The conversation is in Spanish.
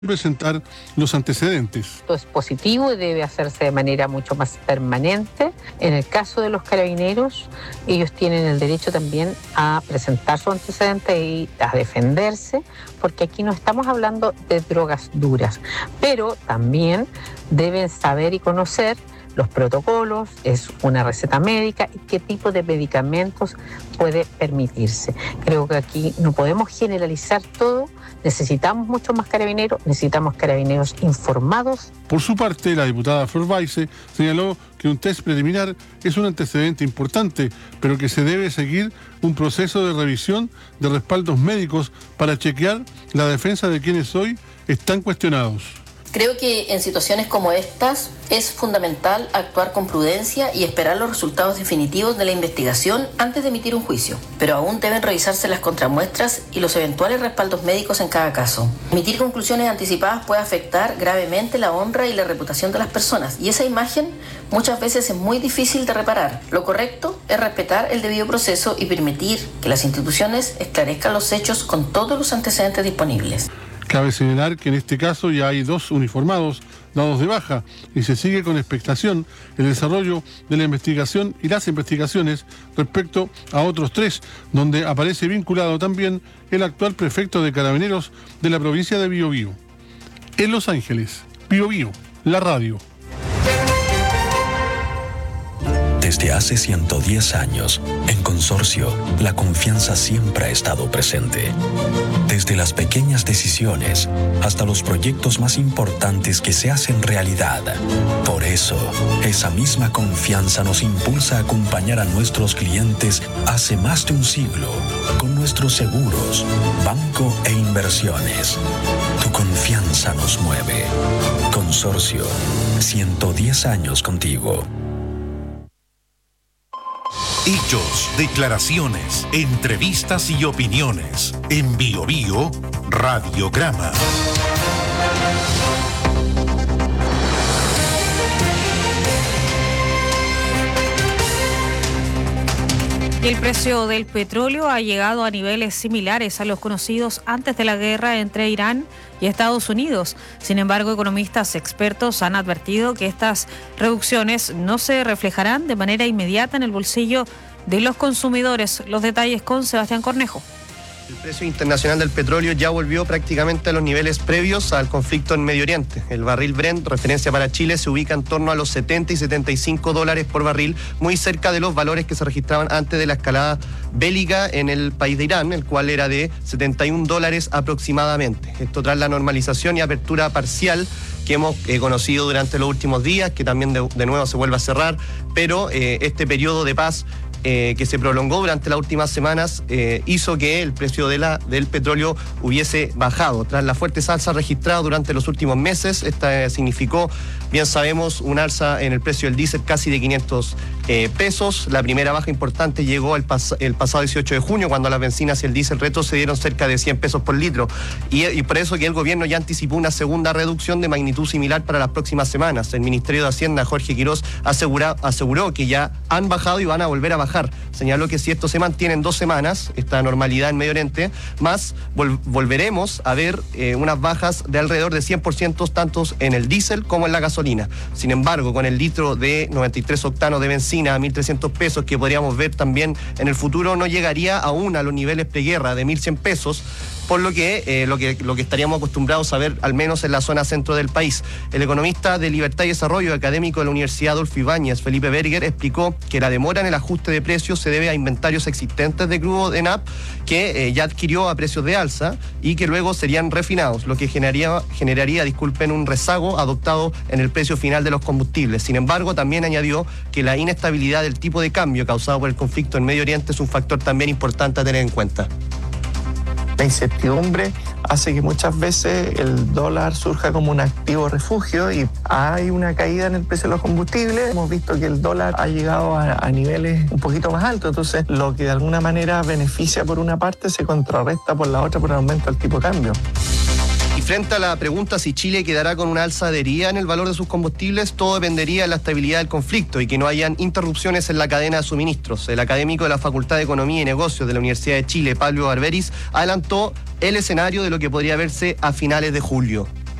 presentar los antecedentes. Esto es positivo y debe hacerse de manera mucho más permanente. En el caso de los carabineros, ellos tienen el derecho también a presentar sus antecedentes y a defenderse, porque aquí no estamos hablando de drogas duras, pero también deben saber y conocer los protocolos, es una receta médica y qué tipo de medicamentos puede permitirse. Creo que aquí no podemos generalizar todo, necesitamos mucho más carabineros, necesitamos carabineros informados. Por su parte, la diputada Flor Baise señaló que un test preliminar es un antecedente importante, pero que se debe seguir un proceso de revisión de respaldos médicos para chequear la defensa de quienes hoy están cuestionados. Creo que en situaciones como estas es fundamental actuar con prudencia y esperar los resultados definitivos de la investigación antes de emitir un juicio, pero aún deben revisarse las contramuestras y los eventuales respaldos médicos en cada caso. Emitir conclusiones anticipadas puede afectar gravemente la honra y la reputación de las personas, y esa imagen muchas veces es muy difícil de reparar. Lo correcto es respetar el debido proceso y permitir que las instituciones esclarezcan los hechos con todos los antecedentes disponibles. Cabe señalar que en este caso ya hay 2 uniformados dados de baja y se sigue con expectación el desarrollo de la investigación y las investigaciones respecto a otros 3, donde aparece vinculado también el actual prefecto de Carabineros de la provincia de Biobío. En Los Ángeles, Biobío, la radio. Desde hace 110 años, en Consorcio, la confianza siempre ha estado presente. Desde las pequeñas decisiones hasta los proyectos más importantes que se hacen realidad. Por eso, esa misma confianza nos impulsa a acompañar a nuestros clientes hace más de un siglo con nuestros seguros, banco e inversiones. Tu confianza nos mueve. Consorcio, 110 años contigo. Hechos, declaraciones, entrevistas y opiniones. En Biobío, Radiograma. El precio del petróleo ha llegado a niveles similares a los conocidos antes de la guerra entre Irán y Estados Unidos. Sin embargo, economistas expertos han advertido que estas reducciones no se reflejarán de manera inmediata en el bolsillo de los consumidores. Los detalles con Sebastián Cornejo. El precio internacional del petróleo ya volvió prácticamente a los niveles previos al conflicto en Medio Oriente. El barril Brent, referencia para Chile, se ubica en torno a los 70 y 75 dólares por barril, muy cerca de los valores que se registraban antes de la escalada bélica en el país de Irán, el cual era de 71 dólares aproximadamente. Esto tras la normalización y apertura parcial que hemos conocido durante los últimos días, que también de nuevo se vuelve a cerrar, pero este periodo de paz que se prolongó durante las últimas semanas hizo que el precio del petróleo hubiese bajado. Tras la fuerte alza registrada durante los últimos meses, esta significó, bien sabemos, un alza en el precio del diésel casi de 500 pesos. La primera baja importante llegó el pasado 18 de junio, cuando las bencinas y el diésel retrocedieron cerca de 100 pesos por litro. Y por eso que el gobierno ya anticipó una segunda reducción de magnitud similar para las próximas semanas. El Ministerio de Hacienda, Jorge Quirós, aseguró que ya han bajado y van a volver a bajar. Señaló que si esto se mantiene en 2 semanas, esta normalidad en Medio Oriente, más volveremos a ver unas bajas de alrededor de 100% tanto en el diésel como en la gasolina. Sin embargo, con el litro de 93 octanos de benzina a 1.300 pesos, que podríamos ver también en el futuro, no llegaría aún a los niveles preguerra de 1.100 pesos, por lo que estaríamos acostumbrados a ver al menos en la zona centro del país. El economista de Libertad y Desarrollo, académico de la Universidad Adolfo Ibáñez, Felipe Berger, explicó que la demora en el ajuste de precios se debe a inventarios existentes de crudo de ENAP que ya adquirió a precios de alza y que luego serían refinados, lo que generaría, un rezago adoptado en el precio final de los combustibles. Sin embargo, también añadió que la inestabilidad del tipo de cambio causado por el conflicto en Medio Oriente es un factor también importante a tener en cuenta. La incertidumbre hace que muchas veces el dólar surja como un activo refugio y hay una caída en el precio de los combustibles. Hemos visto que el dólar ha llegado a niveles un poquito más altos, entonces lo que de alguna manera beneficia por una parte se contrarresta por la otra por el aumento del tipo de cambio. Y frente a la pregunta si Chile quedará con una alza adherida en el valor de sus combustibles, todo dependería de la estabilidad del conflicto y que no hayan interrupciones en la cadena de suministros. El académico de la Facultad de Economía y Negocios de la Universidad de Chile, Pablo Barberis, adelantó el escenario de lo que podría verse a finales de julio.